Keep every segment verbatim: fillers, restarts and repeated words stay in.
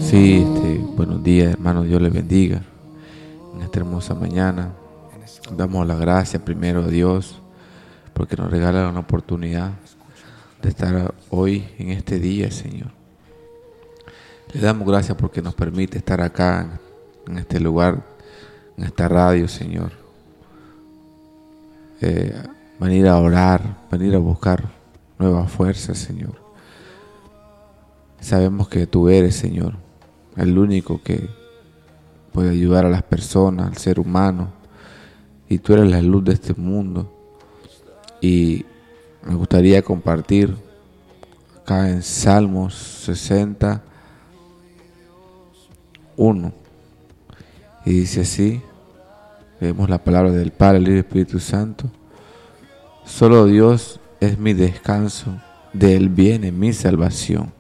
Sí, este, buenos días, hermanos, Dios les bendiga. En esta hermosa mañana damos la gracia primero a Dios porque nos regala una oportunidad de estar hoy en este día, Señor. Le damos gracias porque nos permite estar acá en este lugar, en esta radio, Señor. Eh, venir a orar, venir a buscar nuevas fuerzas, Señor. Sabemos que tú eres, Señor, el único que puede ayudar a las personas, al ser humano, y tú eres la luz de este mundo. Y me gustaría compartir acá en Salmos sesenta y uno, y dice así, leemos la palabra del Padre, el Hijo y el Espíritu Santo. Solo Dios es mi descanso, de Él viene mi salvación.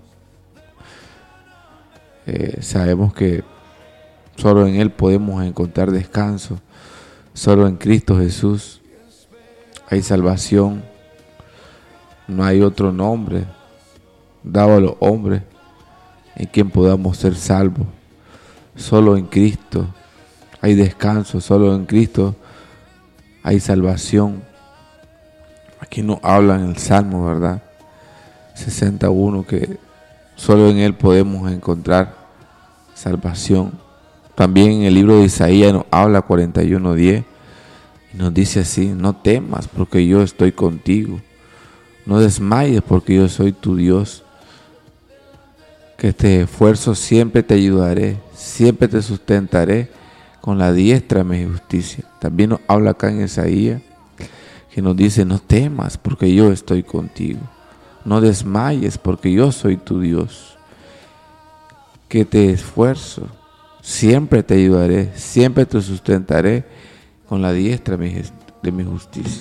Eh, sabemos que solo en Él podemos encontrar descanso, solo en Cristo Jesús hay salvación. No hay otro nombre dado a los hombres en quien podamos ser salvos. Solo en Cristo hay descanso, solo en Cristo hay salvación. Aquí nos habla en el Salmo, ¿verdad? sesenta y uno, que solo en Él podemos encontrar salvación. También en el libro de Isaías nos habla cuarenta y uno diez y nos dice así: no temas porque yo estoy contigo, no desmayes porque yo soy tu Dios, que este esfuerzo siempre te ayudaré, siempre te sustentaré con la diestra de mi justicia. También nos habla acá en Isaías que nos dice: no temas porque yo estoy contigo, no desmayes porque yo soy tu Dios, que te esfuerzo, siempre te ayudaré, siempre te sustentaré con la diestra de mi justicia.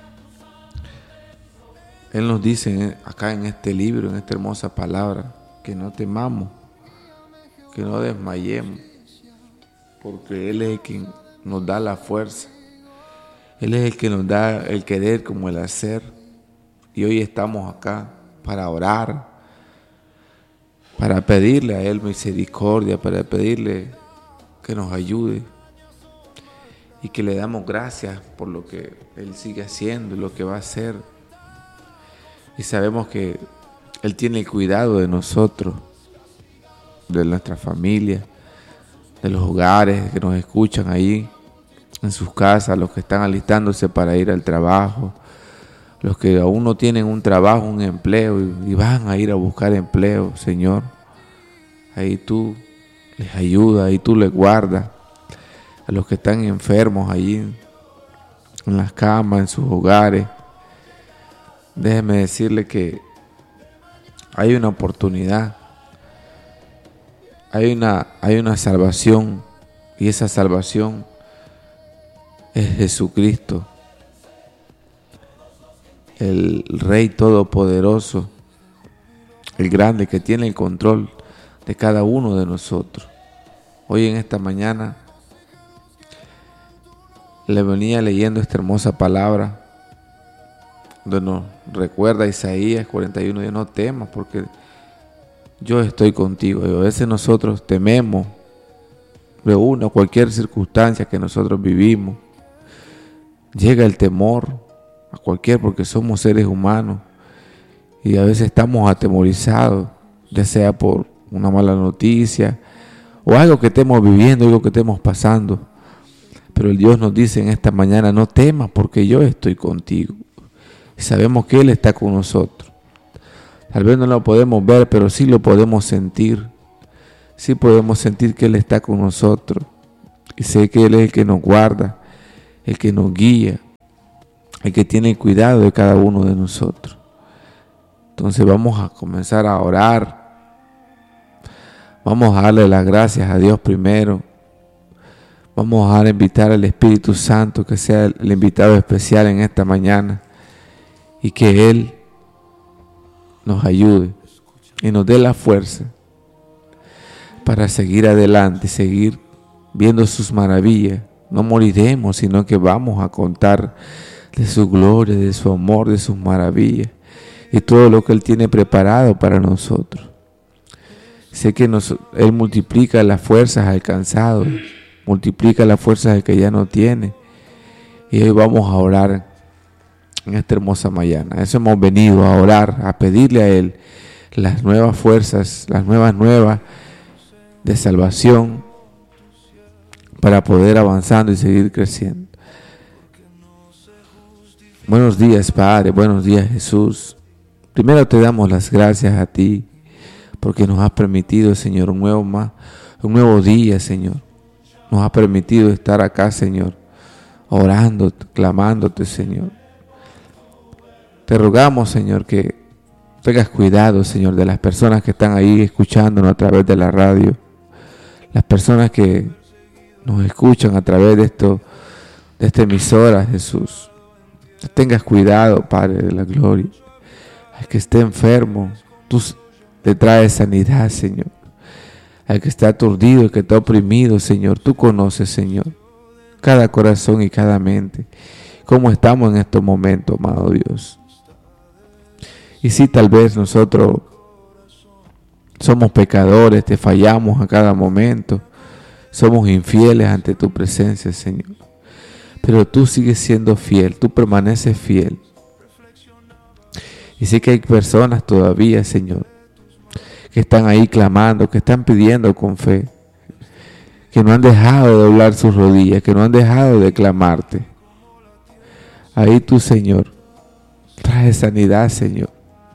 Él nos dice acá en este libro, en esta hermosa palabra, que no temamos, que no desmayemos, porque Él es el que nos da la fuerza. Él es el que nos da el querer como el hacer. Y hoy estamos acá para orar, para pedirle a Él misericordia, para pedirle que nos ayude y que le damos gracias por lo que Él sigue haciendo y lo que va a hacer. Y sabemos que Él tiene el cuidado de nosotros, de nuestra familia, de los hogares que nos escuchan ahí en sus casas, los que están alistándose para ir al trabajo, los que aún no tienen un trabajo, un empleo y, y van a ir a buscar empleo, Señor. Ahí tú les ayudas, ahí tú les guardas. A los que están enfermos allí en las camas, en sus hogares. Déjeme decirle que hay una oportunidad, hay una, hay una salvación, y esa salvación es Jesucristo, el Rey Todopoderoso, el grande que tiene el control de cada uno de nosotros. Hoy en esta mañana le venía leyendo esta hermosa palabra donde nos recuerda Isaías cuarenta y uno, de no temas porque yo estoy contigo. Y a veces nosotros tememos de una o cualquier circunstancia que nosotros vivimos. Llega el temor a cualquier, porque somos seres humanos y a veces estamos atemorizados, ya sea por una mala noticia o algo que estemos viviendo, algo que estemos pasando. Pero el Dios nos dice en esta mañana: no temas porque yo estoy contigo. Y sabemos que Él está con nosotros. Tal vez no lo podemos ver, pero sí lo podemos sentir. Sí podemos sentir que Él está con nosotros. Y sé que Él es el que nos guarda, el que nos guía, el que tiene cuidado de cada uno de nosotros. Entonces vamos a comenzar a orar. Vamos a darle las gracias a Dios primero. Vamos a invitar al Espíritu Santo que sea el invitado especial en esta mañana y que Él nos ayude y nos dé la fuerza para seguir adelante, seguir viendo sus maravillas. No moriremos, sino que vamos a contar de su gloria, de su amor, de sus maravillas y todo lo que Él tiene preparado para nosotros. Sé que nos, Él multiplica las fuerzas al cansado, multiplica las fuerzas al que ya no tiene. Y hoy vamos a orar en esta hermosa mañana. Eso hemos venido a orar, a pedirle a Él las nuevas fuerzas, las nuevas nuevas de salvación para poder avanzando y seguir creciendo. Buenos días, Padre, buenos días, Jesús. Primero te damos las gracias a ti porque nos has permitido, Señor, un nuevo, más, un nuevo día, Señor. Nos has permitido estar acá, Señor, orando, clamándote, Señor. Te rogamos, Señor, que tengas cuidado, Señor, de las personas que están ahí escuchándonos a través de la radio, las personas que nos escuchan a través de esto, de esta emisora, Jesús. Que tengas cuidado, Padre de la gloria. Al que esté enfermo, tú le traes sanidad, Señor. Al que está aturdido, al que está oprimido, Señor, tú conoces, Señor, cada corazón y cada mente. Cómo estamos en estos momentos, amado Dios. Y si tal vez nosotros somos pecadores, te fallamos a cada momento, somos infieles ante tu presencia, Señor. Pero tú sigues siendo fiel, tú permaneces fiel. Y sé que hay personas todavía, Señor, que están ahí clamando, que están pidiendo con fe, que no han dejado de doblar sus rodillas, que no han dejado de clamarte. Ahí tú, Señor, trae sanidad, Señor.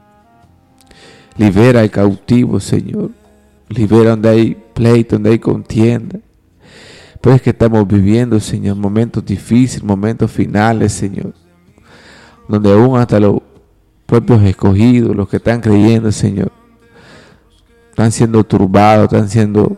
Libera al cautivo, Señor. Libera donde hay pleito, donde hay contienda. Pues que estamos viviendo, Señor, momentos difíciles, momentos finales, Señor. Donde aún hasta los propios escogidos, los que están creyendo, Señor, están siendo turbados, están siendo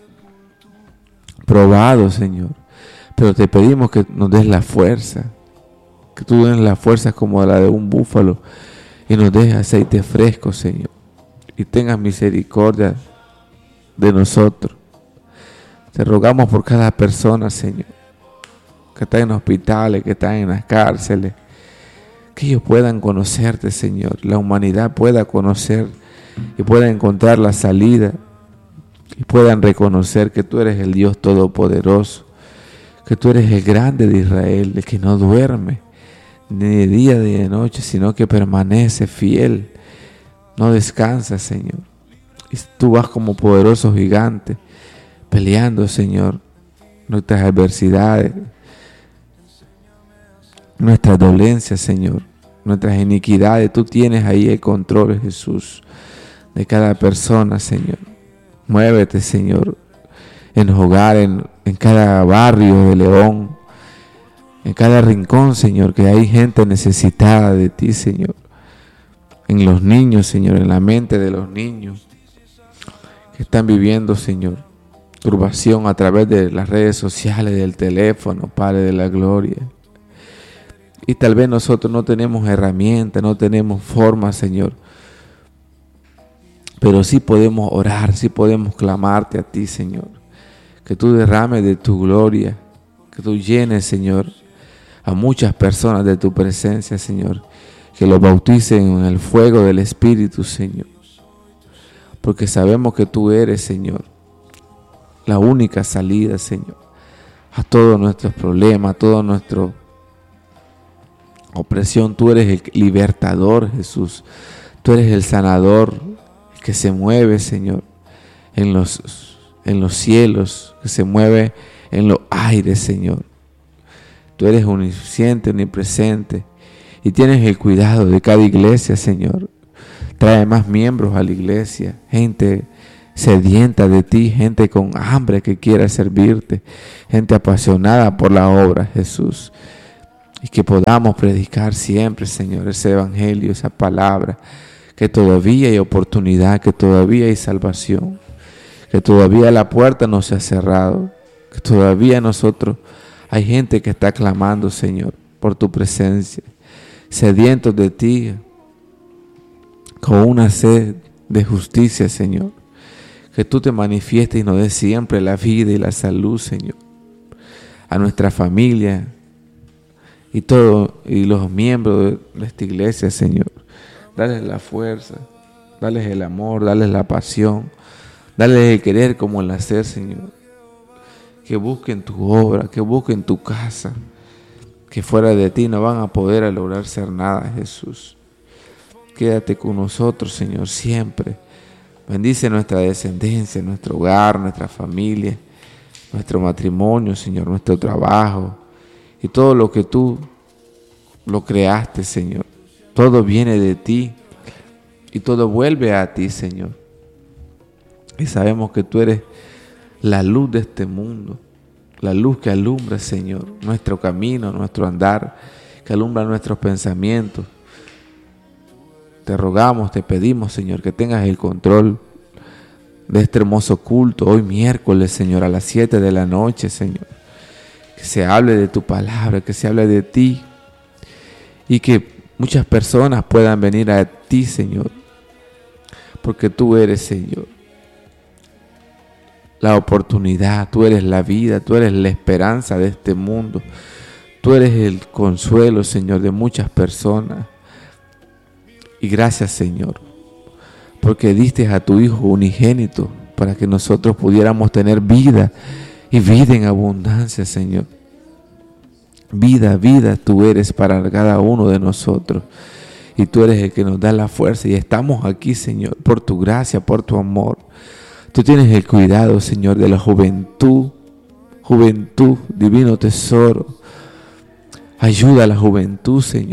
probados, Señor. Pero te pedimos que nos des la fuerza, que tú des la fuerza como la de un búfalo y nos des aceite fresco, Señor. Y tengas misericordia de nosotros. Te rogamos por cada persona, Señor, que está en hospitales, que está en las cárceles, que ellos puedan conocerte, Señor. La humanidad pueda conocer y pueda encontrar la salida y puedan reconocer que tú eres el Dios Todopoderoso, que tú eres el grande de Israel, el que no duerme ni de día ni de noche, sino que permanece fiel, no descansa, Señor. Y tú vas como poderoso gigante, peleando, Señor, nuestras adversidades, nuestras dolencias, Señor, nuestras iniquidades. Tú tienes ahí el control, Jesús, de cada persona, Señor. Muévete, Señor, en los hogares, en, en cada barrio de León, en cada rincón, Señor, que hay gente necesitada de ti, Señor. En los niños, Señor, en la mente de los niños que están viviendo, Señor, turbación a través de las redes sociales, del teléfono, Padre de la gloria. Y tal vez nosotros no tenemos herramientas, no tenemos forma, Señor, pero sí podemos orar, sí podemos clamarte a ti, Señor. Que tú derrames de tu gloria, que tú llenes, Señor, a muchas personas de tu presencia, Señor. Que los bauticen en el fuego del Espíritu, Señor. Porque sabemos que tú eres, Señor, la única salida, Señor, a todos nuestros problemas, a toda nuestra opresión. Tú eres el libertador, Jesús. Tú eres el sanador, el que se mueve, Señor, en los, en los cielos, que se mueve en los aires, Señor. Tú eres omnisciente, omnipresente, y tienes el cuidado de cada iglesia, Señor. Trae más miembros a la iglesia, gente sedienta de ti, gente con hambre que quiera servirte, gente apasionada por la obra, Jesús. Y que podamos predicar siempre, Señor, ese evangelio, esa palabra, que todavía hay oportunidad, que todavía hay salvación, que todavía la puerta no se ha cerrado, que todavía nosotros hay gente que está clamando, Señor, por tu presencia, sedientos de ti, con una sed de justicia, Señor. Que tú te manifiestes y nos des siempre la vida y la salud, Señor, a nuestra familia y todos y los miembros de esta iglesia, Señor. Dales la fuerza, dales el amor, dales la pasión, Dale el querer como el hacer, Señor. Que busquen tu obra, que busquen tu casa, que fuera de ti no van a poder lograr ser nada, Jesús. Quédate con nosotros, Señor, siempre. Bendice nuestra descendencia, nuestro hogar, nuestra familia, nuestro matrimonio, Señor, nuestro trabajo y todo lo que tú lo creaste, Señor. Todo viene de ti y todo vuelve a ti, Señor. Y sabemos que tú eres la luz de este mundo, la luz que alumbra, Señor, nuestro camino, nuestro andar, que alumbra nuestros pensamientos. Te rogamos, te pedimos, Señor, que tengas el control de este hermoso culto hoy miércoles, Señor, a las siete de la noche, Señor. Que se hable de tu palabra, que se hable de ti y que muchas personas puedan venir a ti, Señor, porque tú eres, Señor, la oportunidad, tú eres la vida, tú eres la esperanza de este mundo. Tú eres el consuelo, Señor, de muchas personas. Y gracias, Señor, porque diste a tu Hijo unigénito para que nosotros pudiéramos tener vida y vida en abundancia, Señor. Vida, vida tú eres para cada uno de nosotros. Y tú eres el que nos da la fuerza. Y estamos aquí, Señor, por tu gracia, por tu amor. Tú tienes el cuidado, Señor, de la juventud, juventud, divino tesoro. Ayuda a la juventud, Señor,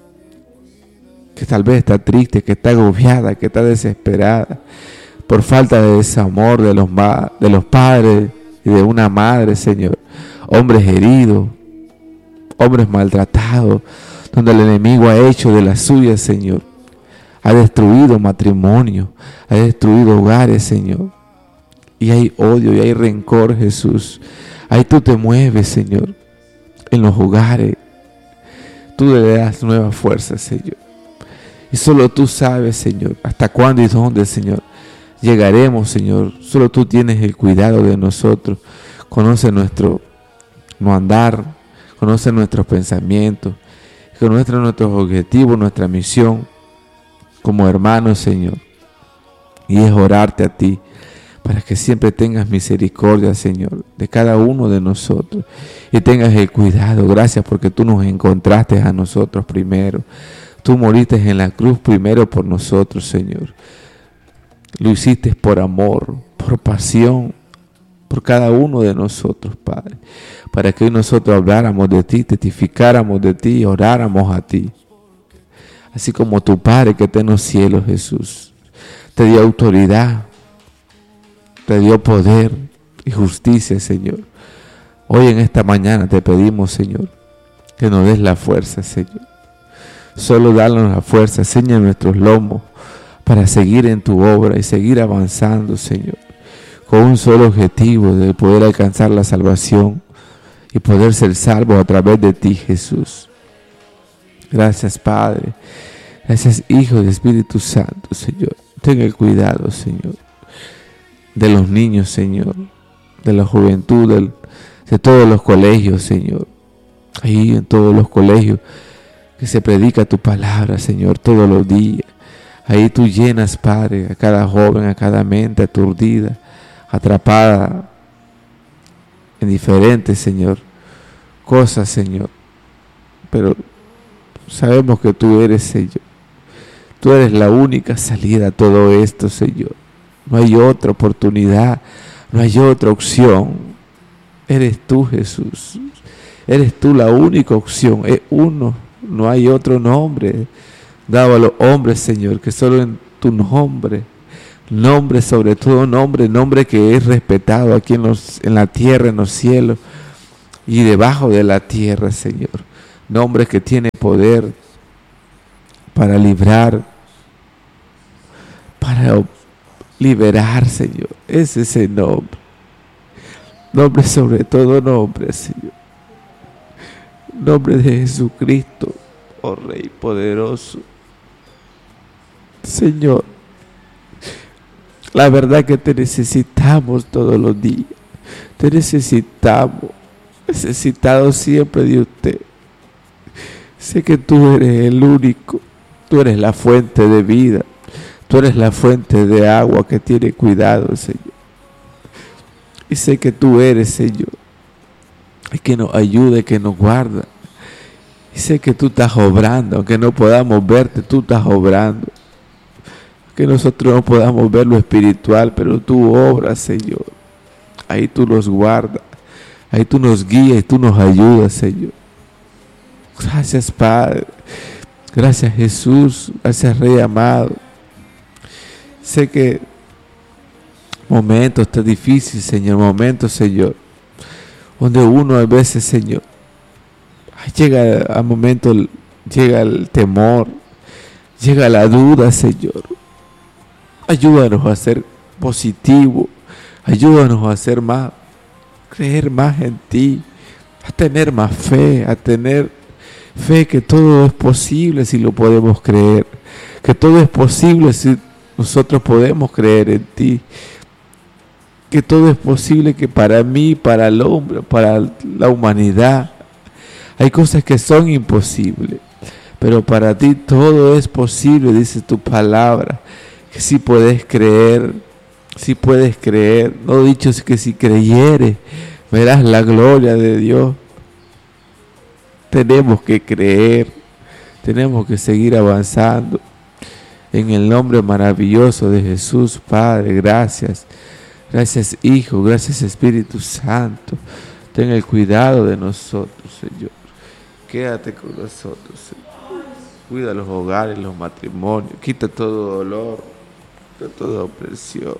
que tal vez está triste, que está agobiada, que está desesperada por falta de ese amor de los, de los padres y de una madre, Señor. Hombres heridos, hombres maltratados, donde el enemigo ha hecho de las suyas, Señor. Ha destruido matrimonio, ha destruido hogares, Señor. Y hay odio y hay rencor, Jesús. Ahí tú te mueves, Señor, en los hogares. Tú le das nueva fuerza, Señor. Y solo tú sabes, Señor, hasta cuándo y dónde, Señor, llegaremos, Señor. Solo tú tienes el cuidado de nosotros. Conoce nuestro no andar, conoce nuestros pensamientos, conoce nuestros objetivos, nuestra misión como hermanos, Señor. Y es orarte a ti, para que siempre tengas misericordia, Señor, de cada uno de nosotros. Y tengas el cuidado. Gracias porque tú nos encontraste a nosotros primero. Tú moriste en la cruz primero por nosotros, Señor. Lo hiciste por amor, por pasión, por cada uno de nosotros, Padre. Para que hoy nosotros habláramos de ti, testificáramos de ti, oráramos a ti. Así como tu Padre que está en los cielos, Jesús, te dio autoridad, te dio poder y justicia, Señor. Hoy en esta mañana te pedimos, Señor, que nos des la fuerza, Señor. Solo danos la fuerza, enseña nuestros lomos para seguir en tu obra y seguir avanzando, Señor, con un solo objetivo de poder alcanzar la salvación y poder ser salvos a través de ti, Jesús. Gracias, Padre. Gracias, Hijo y Espíritu Santo, Señor. Ten el cuidado, Señor, de los niños, Señor, de la juventud, del, de todos los colegios, Señor. Ahí en todos los colegios que se predica tu palabra, Señor, todos los días. Ahí tú llenas, Padre, a cada joven, a cada mente aturdida, atrapada en diferentes, Señor, cosas, Señor. Pero sabemos que tú eres, Señor. Tú eres la única salida a todo esto, Señor. No hay otra oportunidad, no hay otra opción. Eres tú, Jesús. Eres tú la única opción. Es uno, no hay otro nombre dado a los hombres, Señor, que solo en tu nombre, nombre sobre todo nombre, nombre que es respetado aquí en, los, en la tierra, en los cielos y debajo de la tierra, Señor. Nombre que tiene poder para librar, para liberar, Señor. Es ese nombre. Nombre sobre todo nombre, Señor. Nombre de Jesucristo, oh Rey poderoso. Señor, la verdad que te necesitamos todos los días. Te necesitamos, necesitados siempre de usted. Sé que tú eres el único, tú eres la fuente de vida, tú eres la fuente de agua que tiene cuidado, Señor. Y sé que tú eres, Señor, y que nos ayuda y que nos guarda. Y sé que tú estás obrando, aunque no podamos verte, tú estás obrando. Que nosotros no podamos ver lo espiritual, pero tú obras, Señor. Ahí tú nos guardas, ahí tú nos guías y tú nos ayudas, Señor. Gracias, Padre. Gracias, Jesús. Gracias, Rey amado. Sé que momentos está difícil, Señor, momentos, Señor, donde uno a veces, Señor, llega a momentos, llega el temor, llega la duda, Señor. Ayúdanos a ser positivo, ayúdanos a ser más, creer más en ti, a tener más fe, a tener fe que todo es posible si lo podemos creer, que todo es posible si nosotros podemos creer en ti, que todo es posible, que para mí, para el hombre, para la humanidad, hay cosas que son imposibles, pero para ti todo es posible, dice tu palabra, que si puedes creer, si puedes creer, no dicho es que si creyeres, verás la gloria de Dios. Tenemos que creer, tenemos que seguir avanzando. En el nombre maravilloso de Jesús, Padre, gracias. Gracias, Hijo, gracias, Espíritu Santo. Ten el cuidado de nosotros, Señor. Quédate con nosotros, Señor. Cuida los hogares, los matrimonios. Quita todo dolor, quita toda opresión.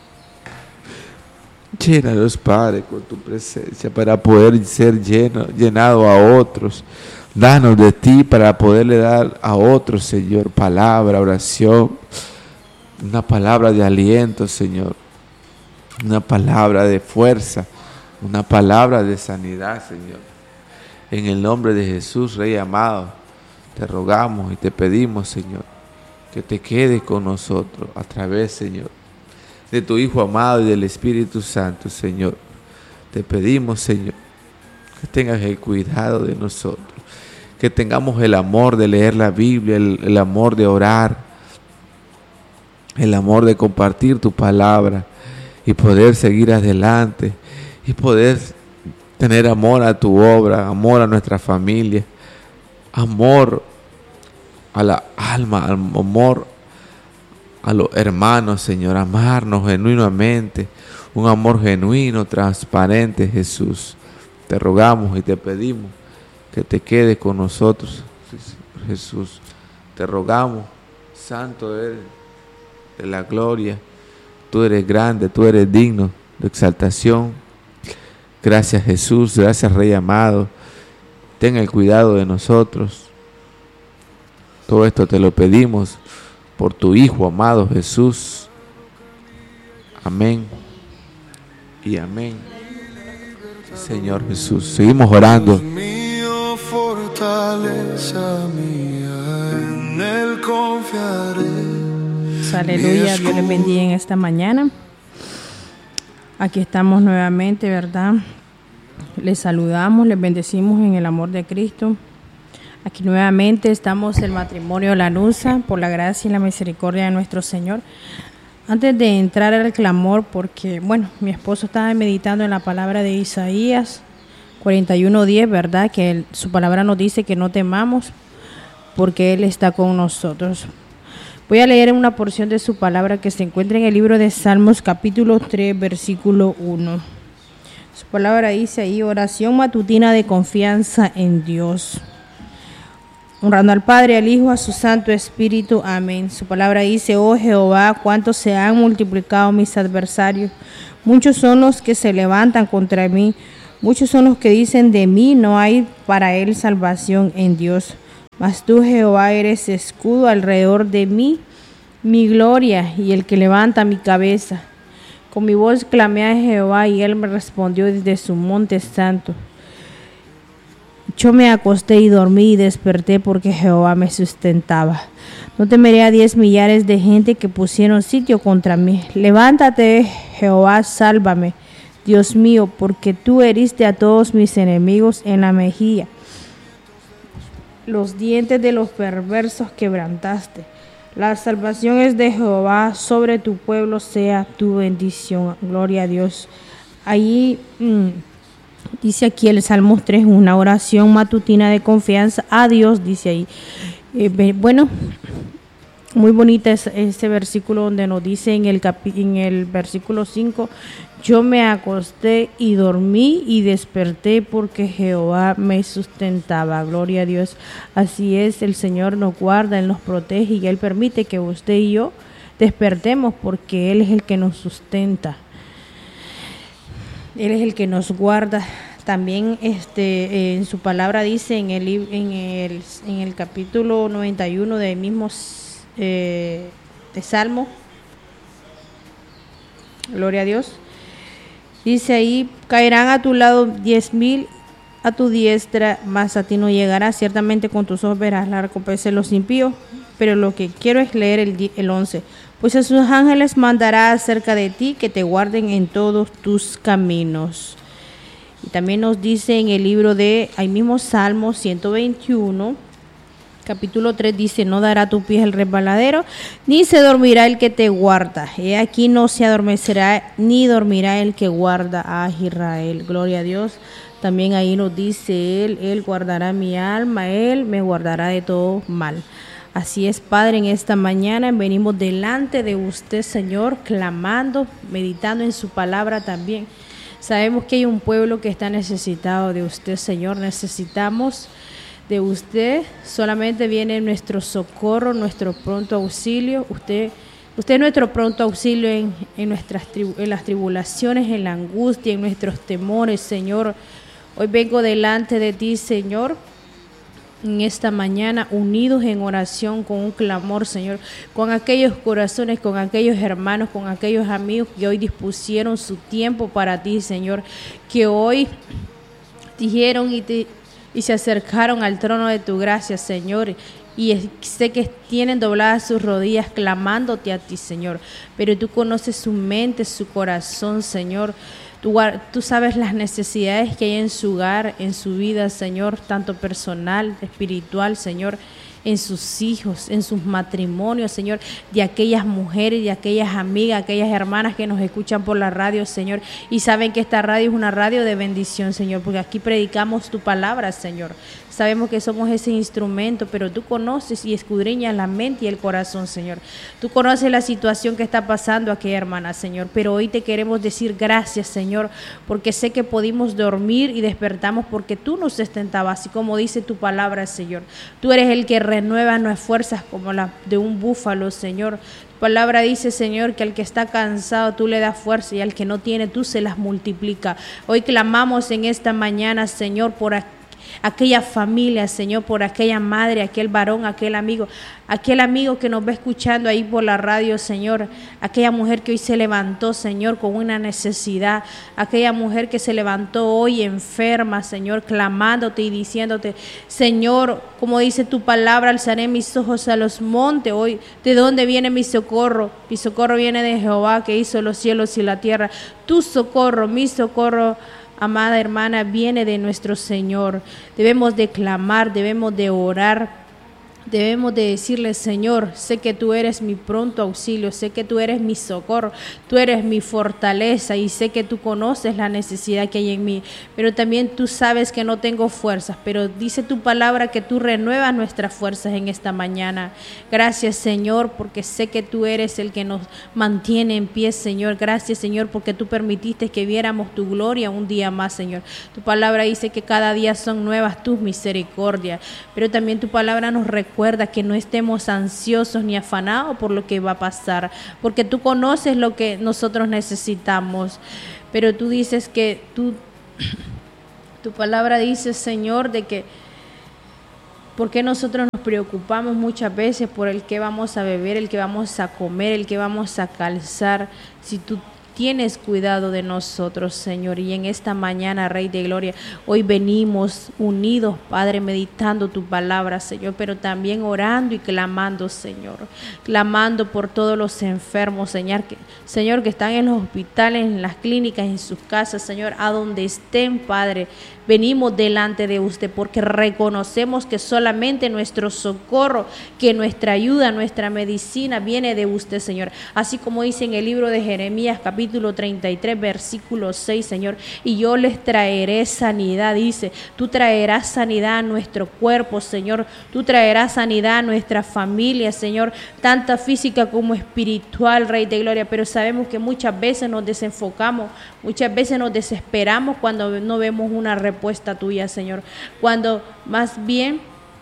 Llénalos, Padre, con tu presencia para poder ser lleno, llenado a otros. Danos de ti para poderle dar a otros, Señor, palabra, oración, una palabra de aliento, Señor, una palabra de fuerza, una palabra de sanidad, Señor. En el nombre de Jesús, Rey amado, te rogamos y te pedimos, Señor, que te quedes con nosotros a través, Señor, de tu Hijo amado y del Espíritu Santo, Señor. Te pedimos, Señor, que tengas el cuidado de nosotros, que tengamos el amor de leer la Biblia, el, el amor de orar, el amor de compartir tu palabra y poder seguir adelante y poder tener amor a tu obra, amor a nuestra familia, amor a la alma, amor a los hermanos, Señor, amarnos genuinamente, un amor genuino, transparente, Jesús. Te rogamos y te pedimos que te quedes con nosotros, Jesús. Te rogamos, santo eres de la gloria, tú eres grande, tú eres digno de exaltación. Gracias, Jesús, gracias, Rey amado. Ten el cuidado de nosotros. Todo esto te lo pedimos por tu Hijo amado Jesús. Amén y amén. Señor Jesús, seguimos orando. Mío, fortaleza mía, en él confiaré. Aleluya, Dios les bendiga en esta mañana. Aquí estamos nuevamente, ¿verdad? Les saludamos, les bendecimos en el amor de Cristo. Aquí nuevamente estamos el matrimonio Lanuza, por la gracia y la misericordia de nuestro Señor. Antes de entrar al clamor, porque, bueno, mi esposo estaba meditando en la palabra de Isaías cuarenta y uno diez, ¿verdad? Que él, su palabra nos dice que no temamos porque Él está con nosotros. Voy a leer una porción de su palabra que se encuentra en el libro de Salmos, capítulo tres, versículo uno. Su palabra dice ahí: oración matutina de confianza en Dios. Honrando al Padre, al Hijo, a su Santo Espíritu. Amén. Su palabra dice: oh Jehová, cuántos se han multiplicado mis adversarios. Muchos son los que se levantan contra mí. Muchos son los que dicen de mí, no hay para él salvación en Dios. Mas tú, Jehová, eres escudo alrededor de mí, mi gloria y el que levanta mi cabeza. Con mi voz clamé a Jehová y él me respondió desde su monte santo. Yo me acosté y dormí y desperté porque Jehová me sustentaba. No temeré a diez millares de gente que pusieron sitio contra mí. Levántate, Jehová, sálvame, Dios mío, porque tú heriste a todos mis enemigos en la mejilla. Los dientes de los perversos quebrantaste. La salvación es de Jehová, sobre tu pueblo sea tu bendición. Gloria a Dios. ahí mmm, dice aquí el Salmos tres, una oración matutina de confianza a Dios, dice ahí. Eh, bueno, muy bonita es este versículo donde nos dice en el, capi, en el versículo cinco, yo me acosté y dormí y desperté porque Jehová me sustentaba. Gloria a Dios. Así es, el Señor nos guarda, Él nos protege y Él permite que usted y yo despertemos porque Él es el que nos sustenta. Él es el que nos guarda. También este, en su palabra dice en el, en el, en el capítulo noventa y uno del mismo eh, de Salmo, gloria a Dios, dice ahí, caerán a tu lado diez mil a tu diestra, mas a ti no llegará, ciertamente con tus ojos verás la recompensa de los impíos. Pero lo que quiero es leer el, el once, pues a sus ángeles mandará acerca de ti que te guarden en todos tus caminos. Y también nos dice en el libro de, ahí mismo Salmo ciento veintiuno, capítulo tres, dice, no dará tu pie el resbaladero, ni se dormirá el que te guarda. He aquí no se adormecerá, ni dormirá el que guarda a Israel. Gloria a Dios. También ahí nos dice Él, Él guardará mi alma, Él me guardará de todo mal. Así es, Padre, en esta mañana venimos delante de usted, Señor, clamando, meditando en su palabra también. Sabemos que hay un pueblo que está necesitado de usted, Señor. Necesitamos de usted. Solamente viene nuestro socorro, nuestro pronto auxilio. Usted, usted es nuestro pronto auxilio en, en, nuestras tribu, en las tribulaciones, en la angustia, en nuestros temores, Señor. Hoy vengo delante de ti, Señor, en esta mañana, unidos en oración con un clamor, Señor, con aquellos corazones, con aquellos hermanos, con aquellos amigos que hoy dispusieron su tiempo para ti, Señor, que hoy dijeron y, te, y se acercaron al trono de tu gracia, Señor, y sé que tienen dobladas sus rodillas clamándote a ti, Señor, pero tú conoces su mente, su corazón, Señor. Tú, tú sabes las necesidades que hay en su hogar, en su vida, Señor, tanto personal, espiritual, Señor, en sus hijos, en sus matrimonios, Señor, de aquellas mujeres, de aquellas amigas, aquellas hermanas que nos escuchan por la radio, Señor, y saben que esta radio es una radio de bendición, Señor, porque aquí predicamos tu palabra, Señor. Sabemos que somos ese instrumento, pero tú conoces y escudriñas la mente y el corazón, Señor. Tú conoces la situación que está pasando aquí, hermana, Señor, pero hoy te queremos decir gracias, Señor, porque sé que pudimos dormir y despertamos porque tú nos sustentabas, así como dice tu palabra, Señor. Tú eres el que renueva nuestras fuerzas como la de un búfalo, Señor. Tu palabra dice, Señor, que al que está cansado tú le das fuerza y al que no tiene tú se las multiplica. Hoy clamamos en esta mañana, Señor, por aquí, aquella familia, Señor, por aquella madre, aquel varón, aquel amigo, aquel amigo que nos va escuchando ahí por la radio, Señor, aquella mujer que hoy se levantó, Señor, con una necesidad, aquella mujer que se levantó hoy enferma, Señor, clamándote y diciéndote, Señor, como dice tu palabra, alzaré mis ojos a los montes, hoy, ¿de dónde viene mi socorro? Mi socorro viene de Jehová, que hizo los cielos y la tierra. Tu socorro, mi socorro, amada hermana, viene de nuestro Señor. Debemos de clamar, debemos de orar, debemos de decirle, Señor, sé que tú eres mi pronto auxilio, sé que tú eres mi socorro, tú eres mi fortaleza y sé que tú conoces la necesidad que hay en mí, pero también tú sabes que no tengo fuerzas, pero dice tu palabra que tú renuevas nuestras fuerzas en esta mañana. Gracias, Señor, porque sé que tú eres el que nos mantiene en pie, Señor. Gracias, Señor, porque tú permitiste que viéramos tu gloria un día más, Señor. Tu palabra dice que cada día son nuevas tus misericordias, pero también tu palabra nos recuerda Recuerda que no estemos ansiosos ni afanados por lo que va a pasar, porque tú conoces lo que nosotros necesitamos, pero tú dices que tú, tu palabra dice, Señor, de que porque nosotros nos preocupamos muchas veces por el que vamos a beber, el que vamos a comer, el que vamos a calzar, si tú tienes cuidado de nosotros, Señor. Y en esta mañana, Rey de Gloria, hoy venimos unidos, Padre, meditando tu palabra, Señor, pero también orando y clamando, Señor, clamando por todos los enfermos, Señor, que, Señor, que están en los hospitales, en las clínicas, en sus casas, Señor, a donde estén, Padre. Venimos delante de usted porque reconocemos que solamente nuestro socorro, que nuestra ayuda, nuestra medicina viene de usted, Señor. Así como dice en el libro de Jeremías, capítulo capítulo treinta y tres, versículo seis, Señor, y yo les traeré sanidad, dice, tú traerás sanidad a nuestro cuerpo, Señor, tú traerás sanidad a nuestra familia, Señor, tanto física como espiritual, Rey de Gloria, pero sabemos que muchas veces nos desenfocamos, muchas veces nos desesperamos cuando no vemos una respuesta tuya, Señor, cuando más bien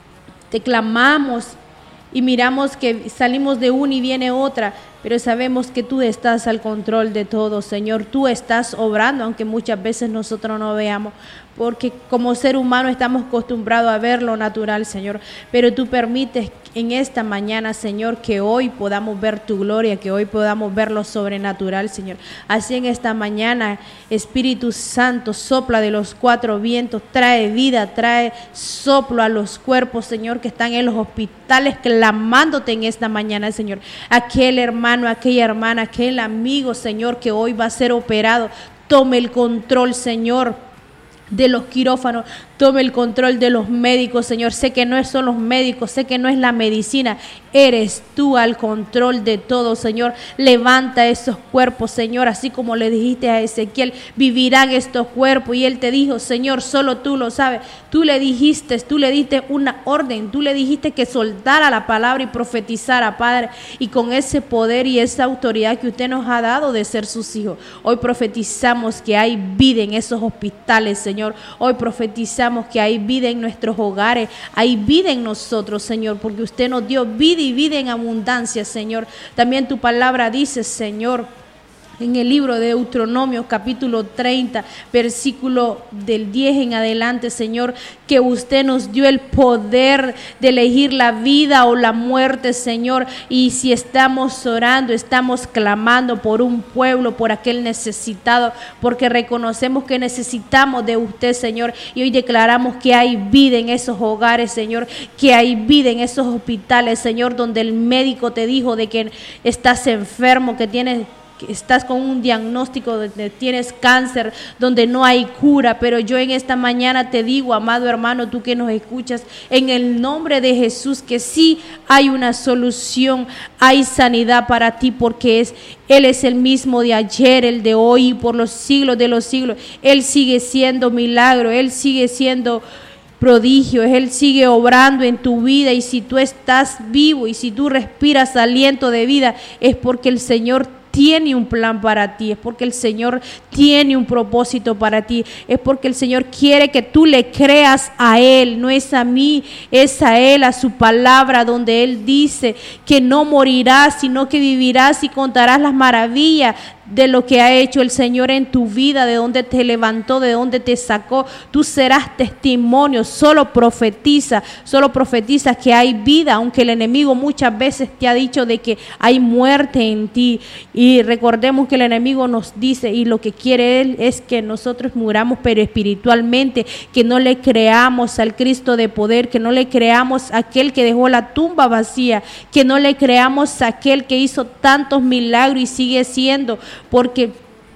te clamamos y miramos que salimos de una y viene otra, pero sabemos que tú estás al control de todo, Señor. Tú estás obrando, aunque muchas veces nosotros no veamos, porque como ser humano estamos acostumbrados a ver lo natural, Señor. Pero tú permites en esta mañana, Señor, que hoy podamos ver tu gloria, que hoy podamos ver lo sobrenatural, Señor. Así en esta mañana, Espíritu Santo, sopla de los cuatro vientos, trae vida, trae soplo a los cuerpos, Señor, que están en los hospitales clamándote en esta mañana, Señor. Aquel hermano, aquella hermana, aquel amigo, Señor, que hoy va a ser operado, tome el control, Señor, de los quirófanos, tome el control de los médicos, Señor. Sé que no son los médicos, sé que no es la medicina, eres tú al control de todo, Señor. Levanta esos cuerpos, Señor, así como le dijiste a Ezequiel, vivirán estos cuerpos, y él te dijo, Señor, solo tú lo sabes. Tú le dijiste, tú le diste una orden, tú le dijiste que soltara la palabra y profetizara, Padre, y con ese poder y esa autoridad que usted nos ha dado de ser sus hijos, hoy profetizamos que hay vida en esos hospitales, Señor. Hoy profetizamos que hay vida en nuestros hogares, hay vida en nosotros, Señor, porque usted nos dio vida y vida en abundancia, Señor. También tu palabra dice, Señor, en el libro de Deuteronomio capítulo treinta, versículo del diez en adelante, Señor, que usted nos dio el poder de elegir la vida o la muerte, Señor, y si estamos orando, estamos clamando por un pueblo, por aquel necesitado, porque reconocemos que necesitamos de usted, Señor, y hoy declaramos que hay vida en esos hogares, Señor, que hay vida en esos hospitales, Señor, donde el médico te dijo de que estás enfermo, que tienes estás con un diagnóstico donde tienes cáncer, donde no hay cura, pero yo en esta mañana te digo, amado hermano, tú que nos escuchas, en el nombre de Jesús, que sí hay una solución, hay sanidad para ti, porque es Él es el mismo de ayer, el de hoy y por los siglos de los siglos. Él sigue siendo milagro, Él sigue siendo prodigio, Él sigue obrando en tu vida, y si tú estás vivo y si tú respiras aliento de vida, es porque el Señor tiene un plan para ti, es porque el Señor tiene un propósito para ti, es porque el Señor quiere que tú le creas a Él, no es a mí, es a Él, a su palabra, donde Él dice que no morirás, sino que vivirás y contarás las maravillas de lo que ha hecho el Señor en tu vida, de donde te levantó, de donde te sacó. Tú serás testimonio. Solo profetiza, solo profetiza que hay vida, aunque el enemigo muchas veces te ha dicho de que hay muerte en ti. Y recordemos que el enemigo nos dice, y lo que quiere él es que nosotros muramos, pero espiritualmente, que no le creamos al Cristo de poder, que no le creamos a aquel que dejó la tumba vacía, que no le creamos a aquel que hizo tantos milagros y sigue siendo, porque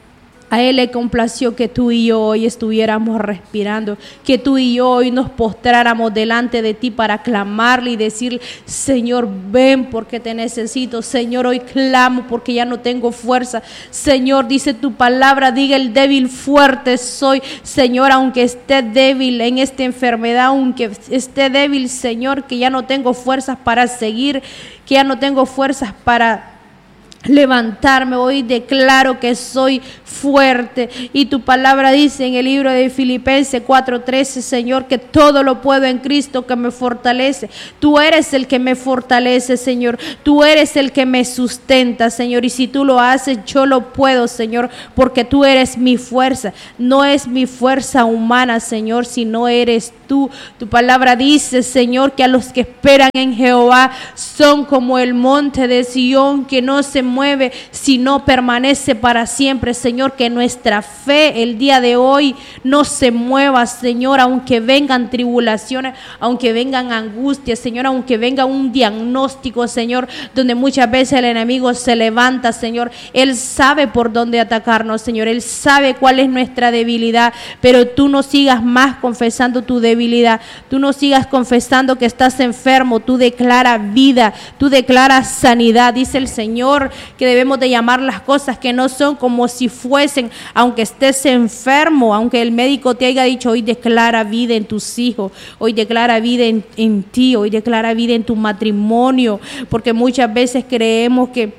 a Él le complació que tú y yo hoy estuviéramos respirando, que tú y yo hoy nos postráramos delante de ti para clamarle y decir, Señor, ven porque te necesito. Señor, hoy clamo porque ya no tengo fuerza. Señor, dice tu palabra, diga el débil fuerte soy. Señor, aunque esté débil en esta enfermedad, aunque esté débil, Señor, que ya no tengo fuerzas para seguir, que ya no tengo fuerzas para levantarme, hoy declaro que soy fuerte, y tu palabra dice en el libro de Filipenses cuatro trece, Señor, que todo lo puedo en Cristo que me fortalece. Tú eres el que me fortalece, Señor, tú eres el que me sustenta, Señor, y si tú lo haces, yo lo puedo, Señor, porque tú eres mi fuerza. No es mi fuerza humana, Señor, sino eres tú. Tu palabra dice, Señor, que a los que esperan en Jehová son como el monte de Sión, que no se mueve, sino permanece para siempre. Señor, que nuestra fe el día de hoy no se mueva, Señor, aunque vengan tribulaciones, aunque vengan angustias, Señor, aunque venga un diagnóstico, Señor, donde muchas veces el enemigo se levanta, Señor. Él sabe por dónde atacarnos, Señor, Él sabe cuál es nuestra debilidad, pero tú no sigas más confesando tu debilidad, tú no sigas confesando que estás enfermo, tú declaras vida, tú declaras sanidad. Dice el Señor que debemos de llamar las cosas que no son como si fuesen, aunque estés enfermo, aunque el médico te haya dicho, hoy declara vida en tus hijos, hoy declara vida en, en ti, hoy declara vida en tu matrimonio, porque muchas veces creemos que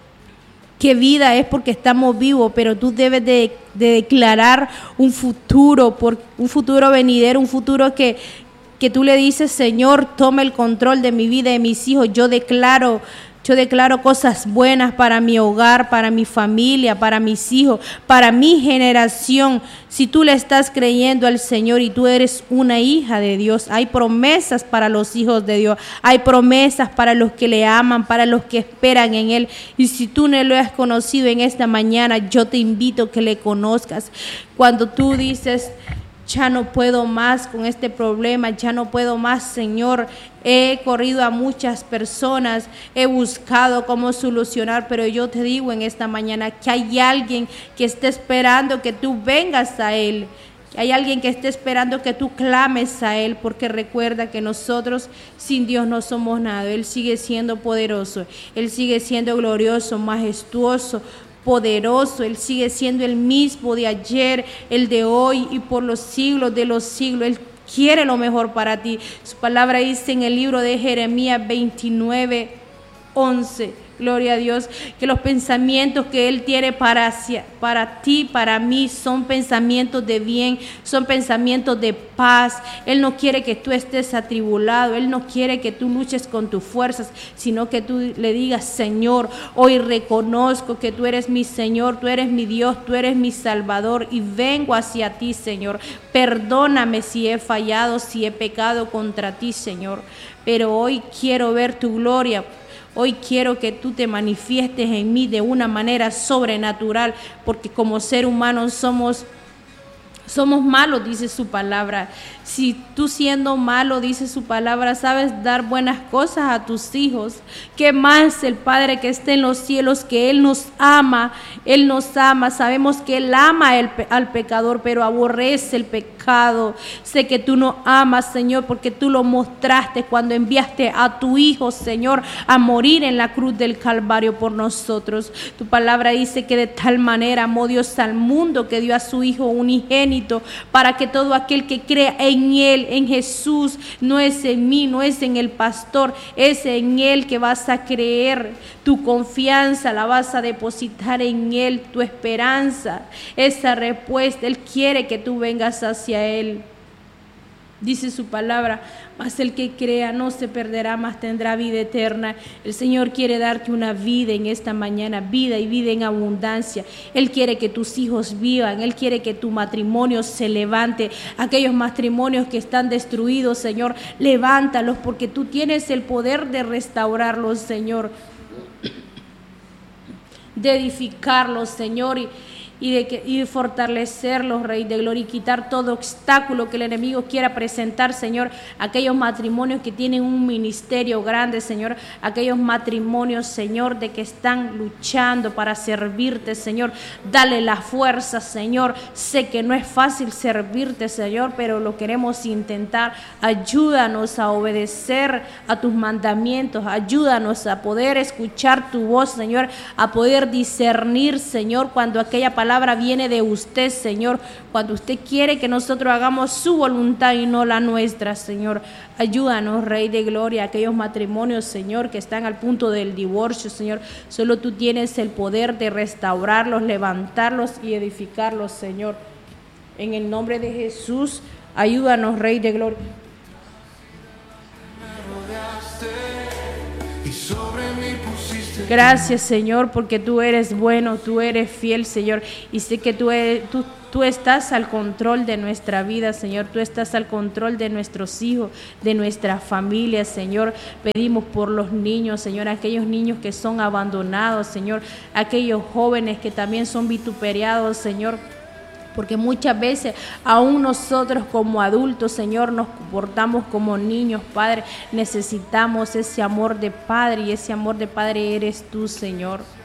que vida es porque estamos vivos, pero tú debes de, de declarar un futuro, por, un futuro venidero, un futuro que, que tú le dices, Señor, toma el control de mi vida y de mis hijos. Yo declaro, yo declaro cosas buenas para mi hogar, para mi familia, para mis hijos, para mi generación. Si tú le estás creyendo al Señor y tú eres una hija de Dios, hay promesas para los hijos de Dios, hay promesas para los que le aman, para los que esperan en Él. Y si tú no lo has conocido en esta mañana, yo te invito a que le conozcas. Cuando tú dices, ya no puedo más con este problema, ya no puedo más, Señor, he corrido a muchas personas, he buscado cómo solucionar, pero yo te digo en esta mañana que hay alguien que esté esperando que tú vengas a Él, que hay alguien que esté esperando que tú clames a Él, porque recuerda que nosotros sin Dios no somos nada. Él sigue siendo poderoso, Él sigue siendo glorioso, majestuoso, poderoso. Él sigue siendo el mismo de ayer, el de hoy y por los siglos de los siglos. Él quiere lo mejor para ti. Su palabra dice en el libro de Jeremías veintinueve, once. Gloria a Dios, que los pensamientos que Él tiene para, para ti, para mí, son pensamientos de bien, son pensamientos de paz. Él no quiere que tú estés atribulado, Él no quiere que tú luches con tus fuerzas, sino que tú le digas, Señor, hoy reconozco que tú eres mi Señor, tú eres mi Dios, tú eres mi Salvador y vengo hacia ti, Señor. Perdóname si he fallado, si he pecado contra ti, Señor, pero hoy quiero ver tu gloria. Hoy quiero que tú te manifiestes en mí de una manera sobrenatural, porque como ser humano somos, somos malos, dice su palabra. Si tú siendo malo, dice su palabra, sabes dar buenas cosas a tus hijos, ¿qué más el Padre que esté en los cielos, que Él nos ama? Él nos ama, sabemos que Él ama el, al pecador, pero aborrece el pecado. Sé que tú no amas, Señor, porque tú lo mostraste cuando enviaste a tu Hijo, Señor, a morir en la cruz del Calvario por nosotros. Tu palabra dice que de tal manera amó Dios al mundo que dio a su Hijo unigénito, para que todo aquel que crea en En Él, en Jesús, no es en mí, no es en el pastor, es en Él que vas a creer. Tu confianza la vas a depositar en Él, tu esperanza, esa respuesta. Él quiere que tú vengas hacia Él. Dice su palabra, mas el que crea no se perderá, mas tendrá vida eterna. El Señor quiere darte una vida en esta mañana, vida y vida en abundancia. Él quiere que tus hijos vivan, Él quiere que tu matrimonio se levante. Aquellos matrimonios que están destruidos, Señor, levántalos, porque tú tienes el poder de restaurarlos, Señor, de edificarlos, Señor, y Y de, que, y de fortalecerlos, Rey de Gloria, y quitar todo obstáculo que el enemigo quiera presentar, Señor. Aquellos matrimonios que tienen un ministerio grande, Señor, aquellos matrimonios, Señor, de que están luchando para servirte, Señor, dale la fuerza, Señor. Sé que no es fácil servirte, Señor, pero lo queremos intentar. Ayúdanos a obedecer a tus mandamientos, ayúdanos a poder escuchar tu voz, Señor, a poder discernir, Señor, cuando aquella palabra palabra viene de usted, Señor, cuando usted quiere que nosotros hagamos su voluntad y no la nuestra, Señor. Ayúdanos, Rey de Gloria, aquellos matrimonios, Señor, que están al punto del divorcio, Señor. Solo tú tienes el poder de restaurarlos, levantarlos y edificarlos, Señor. En el nombre de Jesús, ayúdanos, Rey de Gloria. Gracias, Señor, porque tú eres bueno, tú eres fiel, Señor, y sé que tú, eres, tú, tú estás al control de nuestra vida, Señor, tú estás al control de nuestros hijos, de nuestra familia, Señor. Pedimos por los niños, Señor, aquellos niños que son abandonados, Señor, aquellos jóvenes que también son vituperiados, Señor, porque muchas veces aún nosotros como adultos, Señor, nos comportamos como niños, Padre. Necesitamos ese amor de Padre, y ese amor de Padre eres tú, Señor.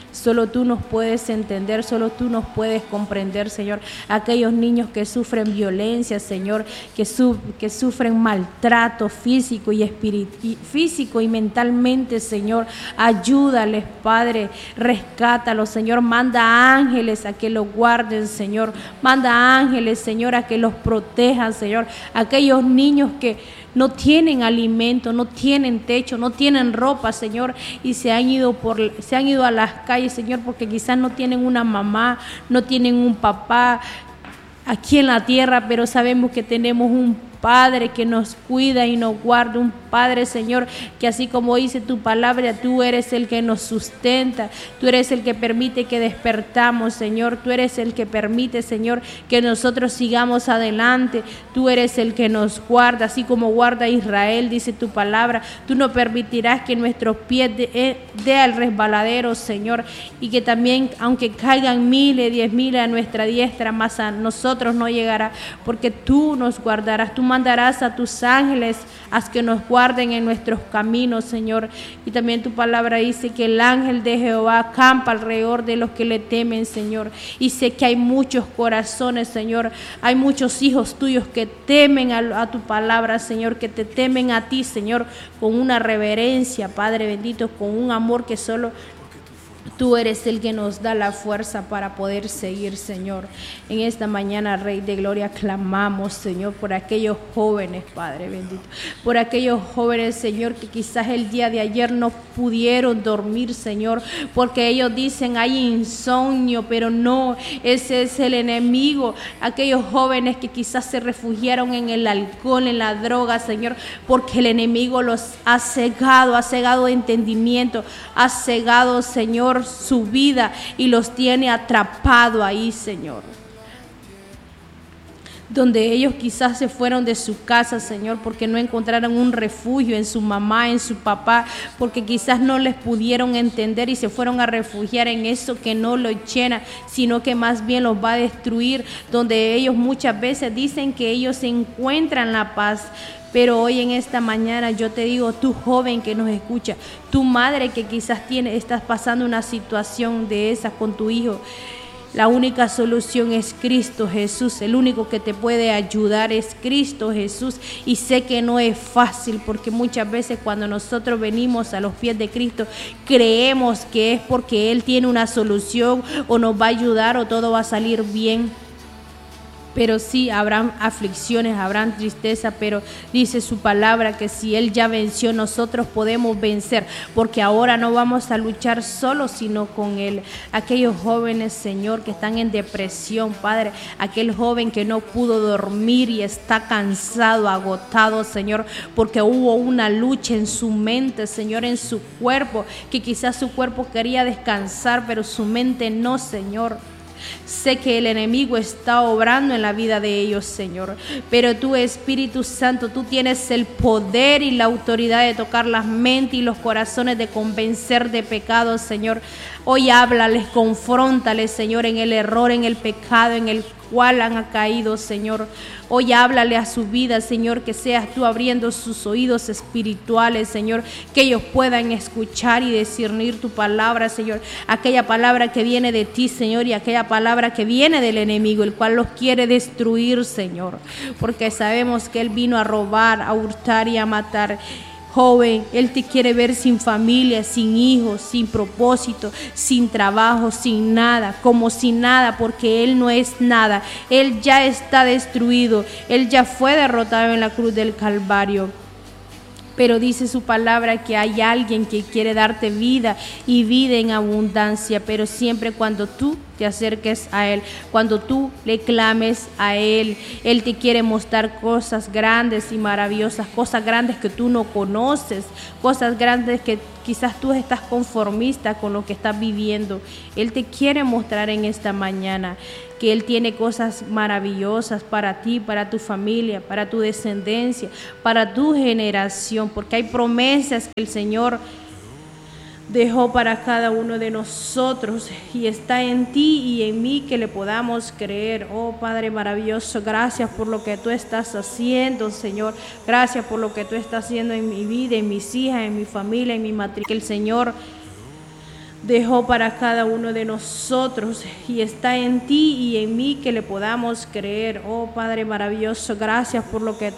Solo tú nos puedes entender, solo tú nos puedes comprender, Señor. Aquellos niños que sufren violencia, Señor, que, su, que sufren maltrato físico y, espirit, y físico y mentalmente, Señor. Ayúdales, Padre, rescátalos, Señor. Manda ángeles a que los guarden, Señor. Manda ángeles, Señor, a que los protejan, Señor. Aquellos niños que no tienen alimento, no tienen techo, no tienen ropa, Señor, y se han ido por, se han ido a las calles, Señor, porque quizás no tienen una mamá, no tienen un papá aquí en la tierra, pero sabemos que tenemos un Padre que nos cuida y nos guarda, un Padre, Señor, que así como dice tu palabra, tú eres el que nos sustenta, tú eres el que permite que despertamos, Señor, tú eres el que permite, Señor, que nosotros sigamos adelante, tú eres el que nos guarda, así como guarda a Israel, dice tu palabra, tú no permitirás que nuestros pies dé de al resbaladero, Señor, y que también, aunque caigan miles, diez miles a nuestra diestra, más a nosotros no llegará, porque tú nos guardarás, tú mandarás a tus ángeles a que nos guarden en nuestros caminos, Señor. Y también tu palabra dice que el ángel de Jehová acampa alrededor de los que le temen, Señor. Y sé que hay muchos corazones, Señor. Hay muchos hijos tuyos que temen a, a tu palabra, Señor, que te temen a ti, Señor, con una reverencia, Padre bendito, con un amor que solo tú eres el que nos da la fuerza para poder seguir, Señor. En esta mañana, Rey de Gloria, clamamos, Señor, por aquellos jóvenes, Padre bendito. Por aquellos jóvenes, Señor, que quizás el día de ayer no pudieron dormir, Señor, porque ellos dicen hay insomnio, pero no, ese es el enemigo. Aquellos jóvenes que quizás se refugiaron en el alcohol, en la droga, Señor, porque el enemigo los ha cegado, ha cegado de entendimiento, ha cegado, Señor, su vida y los tiene atrapado ahí, Señor. Donde ellos quizás se fueron de su casa, Señor, porque no encontraron un refugio en su mamá, en su papá, porque quizás no les pudieron entender y se fueron a refugiar en eso que no los llena, sino que más bien los va a destruir, donde ellos muchas veces dicen que ellos encuentran la paz. Pero hoy en esta mañana yo te digo, tú joven que nos escucha, tu madre que quizás tiene, estás pasando una situación de esas con tu hijo, la única solución es Cristo Jesús, el único que te puede ayudar es Cristo Jesús. Y sé que no es fácil porque muchas veces cuando nosotros venimos a los pies de Cristo creemos que es porque Él tiene una solución o nos va a ayudar o todo va a salir bien. Pero sí, habrán aflicciones, habrán tristeza, pero dice su palabra que si Él ya venció, nosotros podemos vencer, porque ahora no vamos a luchar solos, sino con Él. Aquellos jóvenes, Señor, que están en depresión, Padre, aquel joven que no pudo dormir y está cansado, agotado, Señor, porque hubo una lucha en su mente, Señor, en su cuerpo, que quizás su cuerpo quería descansar, pero su mente no, Señor. Sé que el enemigo está obrando en la vida de ellos, Señor, pero tú, Espíritu Santo, tú tienes el poder y la autoridad de tocar las mentes y los corazones, de convencer de pecado, Señor. Hoy háblales, confróntales, Señor, en el error, en el pecado, en el cual han caído, Señor. Hoy háblale a su vida, Señor, que seas tú abriendo sus oídos espirituales, Señor, que ellos puedan escuchar y discernir tu palabra, Señor, aquella palabra que viene de ti, Señor, y aquella palabra que viene del enemigo, el cual los quiere destruir, Señor, porque sabemos que Él vino a robar, a hurtar y a matar. Joven, Él te quiere ver sin familia, sin hijos, sin propósito, sin trabajo, sin nada, como sin nada, porque Él no es nada. Él ya está destruido, Él ya fue derrotado en la cruz del Calvario. Pero dice su palabra que hay alguien que quiere darte vida y vida en abundancia, pero siempre cuando tú te acerques a Él, cuando tú le clames a Él. Él te quiere mostrar cosas grandes y maravillosas, cosas grandes que tú no conoces, cosas grandes que quizás tú estás conformista con lo que estás viviendo. Él te quiere mostrar en esta mañana que Él tiene cosas maravillosas para ti, para tu familia, para tu descendencia, para tu generación, porque hay promesas que el Señor dejó para cada uno de nosotros y está en ti y en mí que le podamos creer. Oh Padre maravilloso, gracias por lo que tú estás haciendo, Señor. Gracias por lo que tú estás haciendo en mi vida, en mis hijas, en mi familia, en mi matrimonio. Que el Señor dejó para cada uno de nosotros y está en ti y en mí que le podamos creer. Oh Padre maravilloso, gracias por lo que